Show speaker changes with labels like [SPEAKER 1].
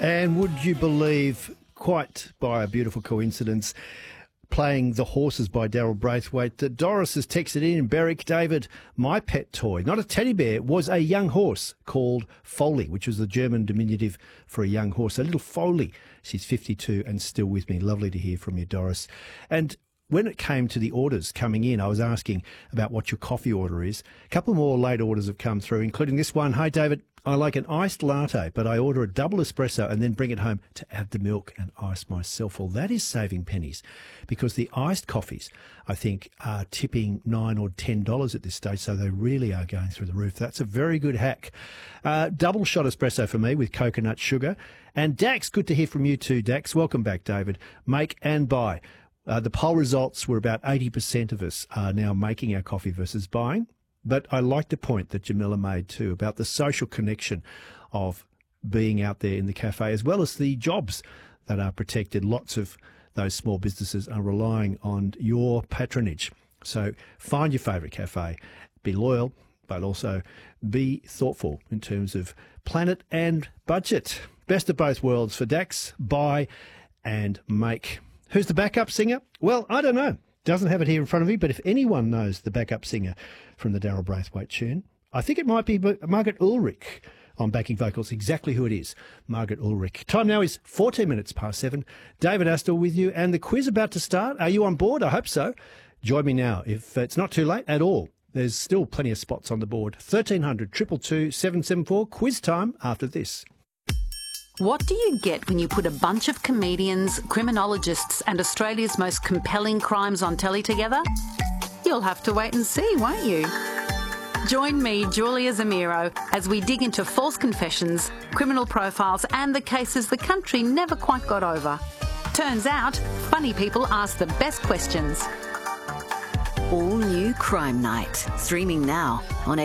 [SPEAKER 1] And would you believe, quite by a beautiful coincidence, playing The Horses by Daryl Braithwaite, that Doris has texted in, Berwick, David, my pet toy, not a teddy bear, was a young horse called Foley, which was the German diminutive for a young horse, a little Foley. She's 52 and still with me. Lovely to hear from you, Doris. And when it came to the orders coming in, I was asking about what your coffee order is. A couple more late orders have come through, including this one. Hey, David, I like an iced latte, but I order a double espresso and then bring it home to add the milk and ice myself. Well, that is saving pennies, because the iced coffees, I think, are tipping $9 or $10 at this stage, so they really are going through the roof. That's a very good hack. Double shot espresso for me with coconut sugar. And Dax, good to hear from you too, Dax. Welcome back, David. Make and buy. The poll results were about 80% of us are now making our coffee versus buying. But I like the point that Jamila made too about the social connection of being out there in the cafe, as well as the jobs that are protected. Lots of those small businesses are relying on your patronage. So find your favourite cafe, be loyal, but also be thoughtful in terms of planet and budget. Best of both worlds for Dax, buy and make. Who's the backup singer? Well, I don't know. Doesn't have it here in front of me, but if anyone knows the backup singer from the Daryl Braithwaite tune, I think it might be Margaret Ulrich on backing vocals. Exactly who it is, Margaret Ulrich. Time now is 14 minutes past 7. David Astor with you, and the quiz about to start. Are you on board? I hope so. Join me now if it's not too late at all. There's still plenty of spots on the board. 1300 222 774. Quiz time after this.
[SPEAKER 2] What do you get when you put a bunch of comedians, criminologists and Australia's most compelling crimes on telly together? You'll have to wait and see, won't you? Join me, Julia Zamiro, as we dig into false confessions, criminal profiles and the cases the country never quite got over. Turns out, funny people ask the best questions.
[SPEAKER 3] All new Crime Night, streaming now on